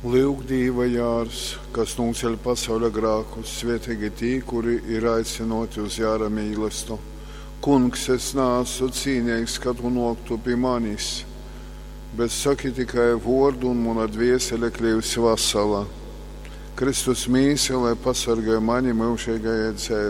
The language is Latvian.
Lūk, Dieva jārs, kas nūceļ pasaules grākus, svētīgi tī, kuri ir aicinoti uz jāra mīlestību. Kungs, es neesmu cīnīgs, ka tu noktu pie manis, bet saki tikai vārdu un mana dvēsele kļūs vesela. Kristus mīsele pasargāja mani mūžīgajai dzīvei.